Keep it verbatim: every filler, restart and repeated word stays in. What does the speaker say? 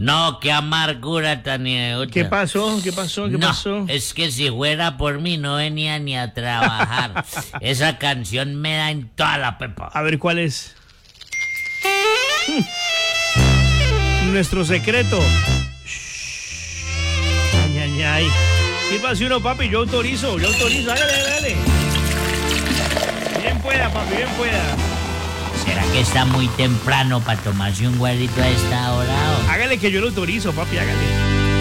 No, qué amargura tan idiota. ¿Qué pasó? ¿Qué pasó? ¿Qué no, pasó? es que si fuera por mí no venía ni a trabajar. Esa canción me da en toda la pepa. A ver, ¿cuál es? Nuestro secreto. Ay, ay, ay. Sírvase uno, papi, yo autorizo, yo autorizo. Hágale, hágale. Bien pueda, papi, bien pueda. ¿Será que está muy temprano para tomarse un guarito a esta hora? O? Hágale que yo lo autorizo, papi, hágale.